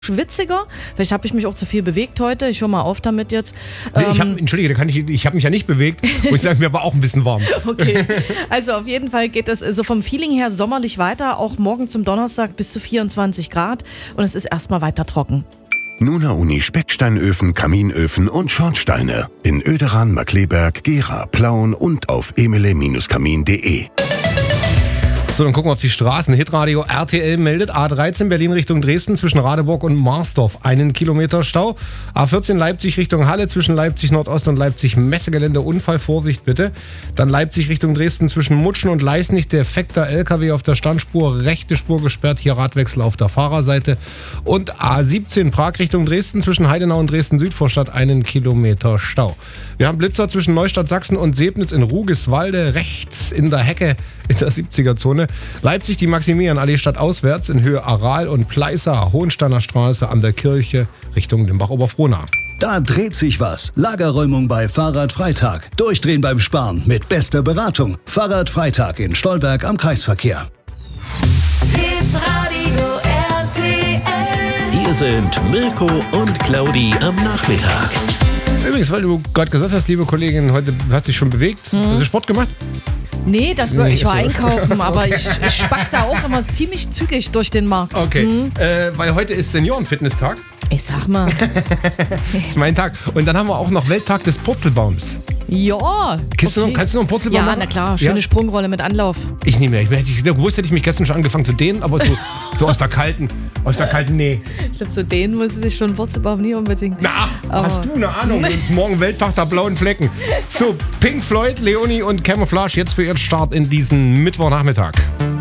schwitziger. Vielleicht habe ich mich auch zu viel bewegt heute. Ich höre mal auf damit jetzt. Nee, ich habe mich ja nicht bewegt. Muss ich sagen, mir war auch ein bisschen warm. Okay, also auf jeden Fall geht es so vom Feeling her sommerlich weiter. Auch morgen zum Donnerstag bis zu 24 Grad. Und es ist erstmal weiter trocken. Nuna Uni Specksteinöfen, Kaminöfen und Schornsteine. In Oederan, Markkleeberg, Gera, Plauen und auf emele-kamin.de. So, dann gucken wir auf die Straßen. Hitradio RTL meldet A13 Berlin Richtung Dresden zwischen Radeburg und Marsdorf 1 Kilometer Stau. A14 Leipzig Richtung Halle zwischen Leipzig Nordost und Leipzig Messegelände. Unfall, Vorsicht bitte. Dann Leipzig Richtung Dresden zwischen Mutschen und Leisnig. Defekter LKW auf der Standspur, rechte Spur gesperrt. Hier Radwechsel auf der Fahrerseite. Und A17 Prag Richtung Dresden zwischen Heidenau und Dresden Südvorstadt 1 Kilometer Stau. Wir haben Blitzer zwischen Neustadt Sachsen und Sebnitz in Rugiswalde rechts in der Hecke in der 70er-Zone. Leipzig die Maximilianallee stadtauswärts in Höhe Aral und Pleißer, Hohensteiner Straße an der Kirche Richtung Limbach-Oberfrohna. Da dreht sich was. Lagerräumung bei Fahrradfreitag. Durchdrehen beim Sparen mit bester Beratung. Fahrradfreitag in Stolberg am Kreisverkehr. Hitradio RTL. Hier sind Mirko und Claudi am Nachmittag. Übrigens, weil du gerade gesagt hast, liebe Kollegin, heute hast du dich schon bewegt. Hast du Sport gemacht? Nee, ich war einkaufen, aber ich spack da auch immer ziemlich zügig durch den Markt. Okay, weil heute ist Seniorenfitnesstag. Ich sag mal. Das ist mein Tag. Und dann haben wir auch noch Welttag des Purzelbaums. Ja. Kannst du noch einen Purzelbaum machen? Ja, na klar. Schöne Sprungrolle mit Anlauf. Ich nehme ja. Hätte ich mich gestern schon angefangen zu dehnen, aber so aus der kalten, nee. Ich glaube, so dehnen muss ich schon Purzelbaum nie unbedingt. Na, hast du eine Ahnung? Jetzt morgen Welttag der blauen Flecken. So, Pink Floyd, Leonie und Camouflage jetzt für ihren Start in diesen Mittwochnachmittag.